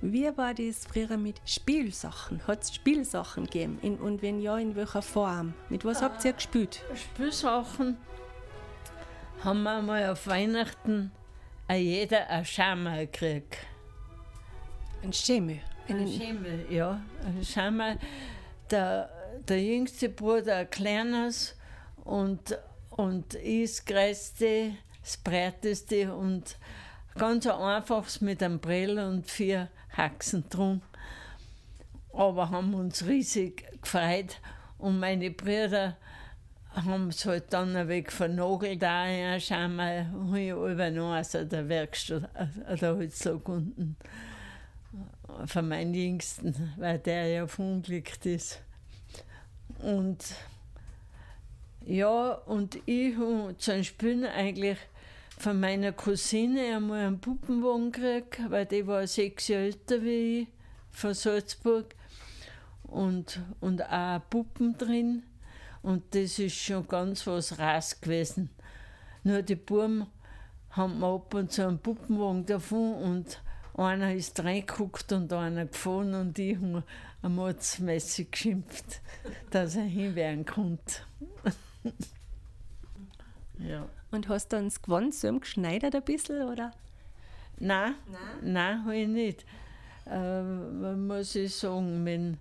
Wie war das früher mit Spielsachen? Hat es Spielsachen gegeben? Und wenn ja, in welcher Form? Mit was habt ihr gespielt? Spielsachen haben wir mal auf Weihnachten jeder ein Schama gekriegt. Ein Schemel. Ein Schemel, ja. Ein Schama. Der jüngste Bruder ein kleines und ich das größte, das breiteste und ganz ein einfaches mit einem Brill und 4 Haxen drum. Aber haben uns riesig gefreut und meine Brüder haben es halt dann ein wenig vernagelt. Da schauen wir, habe ich alle noch aus der Werkstatt, der Holzlag unten. Von meinem Jüngsten, weil der ja verunglückt ist. Und ja, und ich habe zum Spielen eigentlich von meiner Cousine einmal einen Puppenwagen gekriegt, weil die war 6 Jahre älter wie ich, von Salzburg. Und auch Puppen drin. Und das ist schon ganz was Rares gewesen. Nur die Buben haben mir ab und zu einen Puppenwagen davon und einer ist reingeguckt und einer gefahren und ich habe mordsmäßig geschimpft, dass er hinwehren konnte. Ja. Und hast du dann das Gewand selber geschneidert ein bisschen, oder? Nein, habe ich nicht. Muss ich sagen, wenn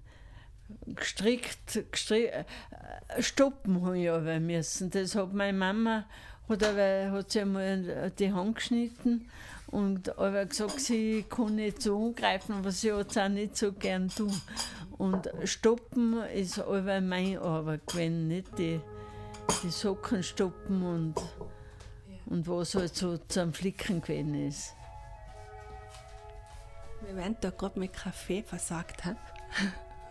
stoppen habe ich aber müssen. Das hat meine Mama, hat sie einmal die Hand geschnitten und aber gesagt, sie kann nicht so angreifen, aber sie hat es auch nicht so gern tun. Und stoppen ist aber meine Arbeit gewesen, nicht die Socken stoppen und was halt so zum Flicken gewesen ist. Wir werden da gerade mit Kaffee versagt haben.